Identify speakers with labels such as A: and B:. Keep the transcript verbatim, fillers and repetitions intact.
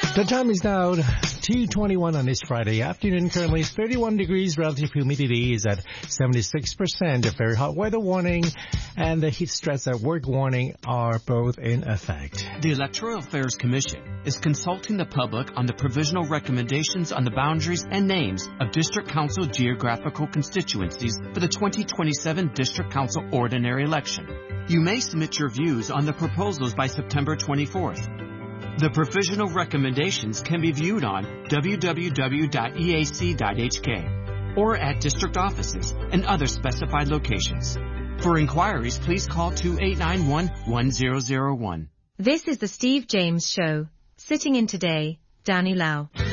A: The time is now two twenty-one on this Friday afternoon. Currently it's thirty-one degrees. Relative humidity is at seventy-six percent. A very hot weather warning and the heat stress at work warning are both in effect.
B: The Electoral Affairs Commission is consulting the public on the provisional recommendations on the boundaries and names of District Council geographical constituencies for the twenty twenty-seven District Council ordinary election. You may submit your views on the proposals by September twenty-fourth. The provisional recommendations can be viewed on w w w dot e a c dot h k or at district offices and other specified locations. For inquiries, please call two eight nine one, one zero zero one.
C: This is the Steve James Show. Sitting in today, Danny Lau.